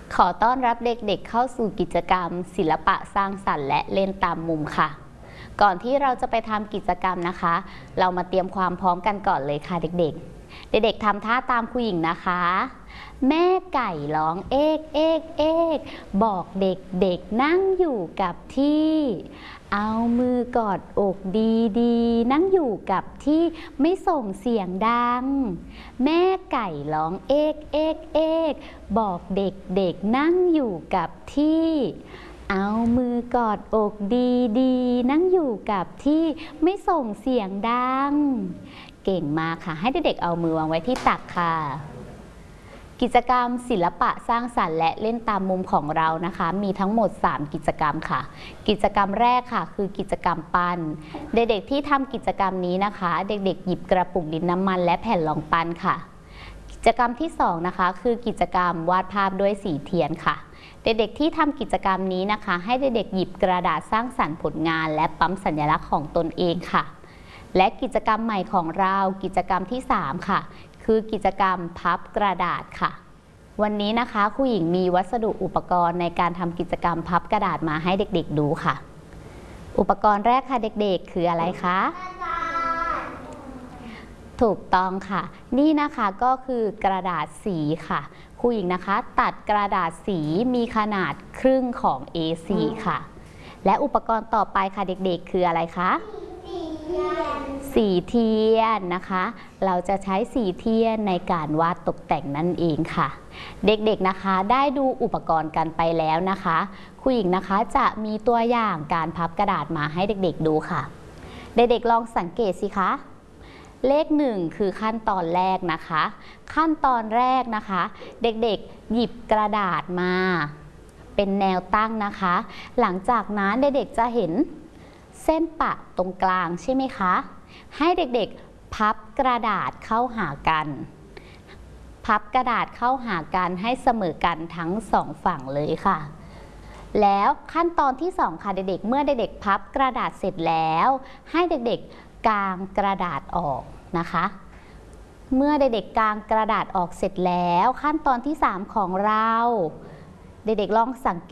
ขอต้อนรับเด็กๆเข้าสู่กิจกรรมศิลปะสร้างสรรค์และเล่นตามมุมค่ะก่อนที่เราจะไปทำกิจกรรมนะคะเรามาเตรียมความพร้อมกันก่อนเลยค่ะเด็กๆเด็กๆทำท่าตามครูหญิงนะคะแม่ไก่ร้องเอกเอกเอกบอกเด็กๆนั่งอยู่กับที่เอามือกอดอกดีๆนั่งอยู่กับที่ไม่ส่งเสียงดังแม่ไก่ร้องเอกเอกเอกบอกเด็กๆนั่งอยู่กับที่เอามือกอดอกดีๆนั่งอยู่กับที่ไม่ส่งเสียงดังเก่งมากค่ะให้เด็กๆเอามือวางไว้ที่ตักค่ะกิจกรรมศิลปะสร้างสรรค์และเล่นตามมุมของเรานะคะมีทั้งหมด3กิจกรรมค่ะกิจกรรมแรกค่ะคือกิจกรรมปั้นเด็กๆที่ทำกิจกรรมนี้นะคะเด็กๆหยิบกระปุกดินน้ำมันและแผ่นรองปั้นค่ะกิจกรรมที่2นะคะคือกิจกรรมวาดภาพด้วยสีเทียนค่ะเด็กๆที่ทำกิจกรรมนี้นะคะให้เด็กๆหยิบกระดาษสร้างสรรค์ผลงานและปั๊มสัญลักษณ์ของตนเองค่ะและกิจกรรมใหม่ของเรากิจกรรมที่3ค่ะคือกิจกรรมพับกระดาษค่ะวันนี้นะคะครูหญิงมีวัสดุอุปกรณ์ในการทำกิจกรรมพับกระดาษมาให้เด็กๆดูค่ะอุปกรณ์แรกค่ะเด็กๆคืออะไรคะถูกต้องค่ะนี่นะคะก็คือกระดาษสีค่ะครูหญิงนะคะตัดกระดาษสีมีขนาดครึ่งของ A4 ค่ะและอุปกรณ์ต่อไปค่ะเด็กๆคืออะไรคะสีเทียนนะคะเราจะใช้สีเทียนในการวาดตกแต่งนั่นเองค่ะเด็กๆนะคะได้ดูอุปกรณ์กันไปแล้วนะคะครูหญิงนะคะจะมีตัวอย่างการพับกระดาษมาให้เด็กๆดูค่ะเด็กๆลองสังเกตสิคะเลข1คือขั้นตอนแรกนะคะขั้นตอนแรกนะคะเด็กๆหยิบกระดาษมาเป็นแนวตั้งนะคะหลังจากนั้นเด็กๆจะเห็นเส้นปะตรงกลางใช่ไหมคะให้เด็กๆพับกระดาษเข้าหากันพับกระดาษเข้าหากันให้เสมอกันทั้ง2ฝั่งเลยค่ะแล้วขั้นตอนที่2ค่ะเด็กๆเมื่อเด็กๆพับกระดาษเสร็จแล้วให้เด็กๆกางกระดาษออกนะคะเมื่อเด็กๆกางกระดาษออกเสร็จแล้วขั้นตอนที่3ของเราเด็กๆลองสังเกต